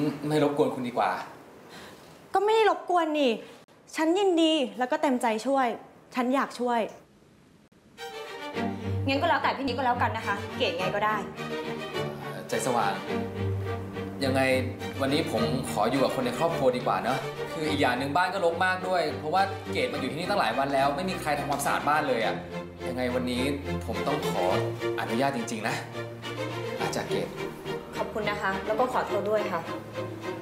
ไม่รบกวนคุณดีกว่าก็ไม่ได้รบกวนนี่ฉันยินดีแล้วก็เต็มใจช่วยฉันอยากช่วยงั้นก็แล้วแต่พี่นิดก็แล้วกันนะคะเกรดไงก็ได้ใจสว่างยังไงวันนี้ผมขออยู่กับคนในครอบครัวดีกว่าเนอะคืออีกอย่างหนึ่งบ้านก็รกมากด้วยเพราะว่าเกรดมาอยู่ที่นี่ตั้งหลายวันแล้วไม่มีใครทำความสะอาดบ้านเลยอะยังไงวันนี้ผมต้องขออนุญาตจริงๆนะอาจารย์เกรดขอบคุณนะคะแล้วก็ขอโทษด้วยค่ะ